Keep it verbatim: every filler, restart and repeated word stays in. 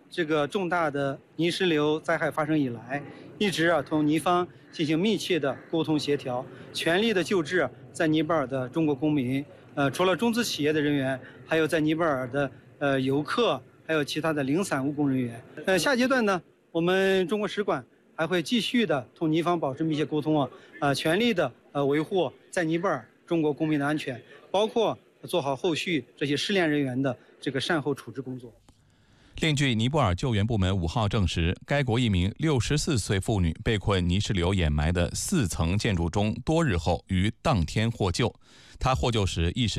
这个重大的泥石流灾害发生以来，一直啊同尼方进行密切的沟通协调，全力的救治在尼泊尔的中国公民。呃，除了中资企业的人员，还有在尼泊尔的呃游客，还有其他的零散务工人员。呃，下阶段呢，我们中国使馆还会继续的同尼方保持密切沟通啊，呃，全力的呃维护在尼泊尔中国公民的安全，包括做好后续这些失联人员的这个善后处置工作。 另据尼泊尔救援部门五号证实，该国一名六十四岁妇女被困泥石流掩埋的四层建筑中多日后，于当天获救。她获救时意识